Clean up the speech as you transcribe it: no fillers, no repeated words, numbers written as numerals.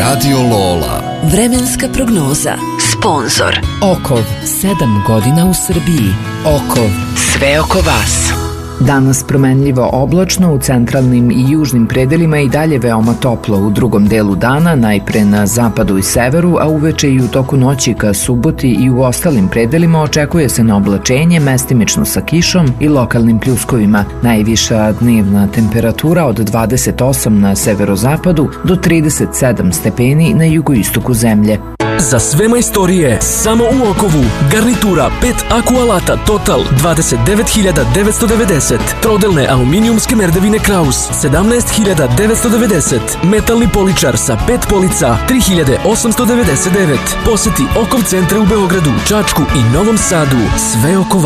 Radio Lola. Vremenska prognoza. Sponzor Okov, 7 godina u Srbiji. Okov, sve oko vas. Danas promenljivo oblačno, u centralnim i južnim predelima i dalje veoma toplo. U drugom delu dana, najpre na zapadu i severu, a uveče i u toku noći ka suboti i u ostalim predelima očekuje se na oblačenje, mestimično sa kišom i lokalnim pljuskovima. Najviša dnevna temperatura od 28 na severozapadu do 37 stepeni na jugoistoku zemlje. Za sve majstorije, samo u Okovu. Garnitura 5 Aku alata Total 29.990. Trodelne aluminijumske merdevine Kraus 17.990. Metalni poličar sa 5 polica 3.899. Poseti Okov centre u Beogradu, Čačku i Novom Sadu. Sve oko vas.